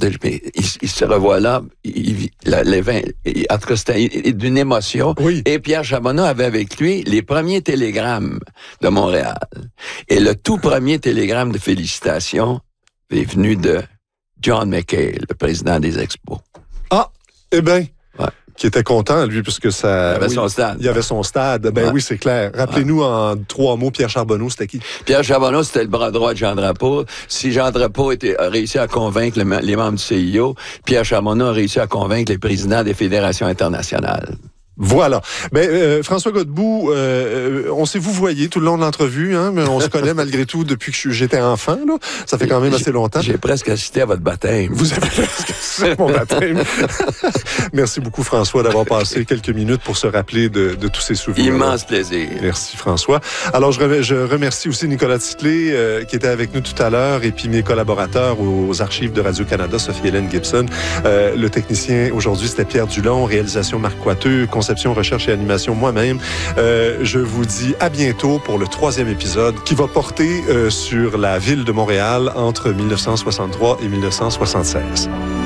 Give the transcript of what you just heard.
mais il se revoit là, en tout cas, c'était d'une émotion. Oui. Et Pierre Charbonneau avait avec lui les premiers télégrammes de Montréal. Et le tout premier télégramme de félicitations est venu de John McKay, le président des Expos. Ah, eh bien... Ouais. Qui était content, lui, puisque ça... Il avait son stade. Il avait son stade. Ben oui, c'est clair. Rappelez-nous en 3 mots, Pierre Charbonneau, c'était qui? Pierre Charbonneau, c'était le bras droit de Jean Drapeau. Si Jean Drapeau a réussi à convaincre les membres du CIO, Pierre Charbonneau a réussi à convaincre les présidents des fédérations internationales. Voilà. François Godbout, on s'est vouvoyé tout le long de l'entrevue, hein, mais on se connaît malgré tout depuis que j'étais enfant, là. Ça fait quand même assez longtemps. J'ai presque assisté à votre baptême. Vous avez presque assisté à mon baptême. Merci beaucoup, François, d'avoir passé quelques minutes pour se rappeler de tous ces souvenirs. Immense plaisir. Merci, François. Alors, je remercie aussi Nicolas Titley, qui était avec nous tout à l'heure, et puis mes collaborateurs aux archives de Radio-Canada, Sophie-Hélène Gibson. Le technicien, aujourd'hui, c'était Pierre Dulon, réalisation Marc Coiteux, conception, recherche et animation moi-même. Je vous dis à bientôt pour le 3e épisode qui va porter sur la ville de Montréal entre 1963 et 1976.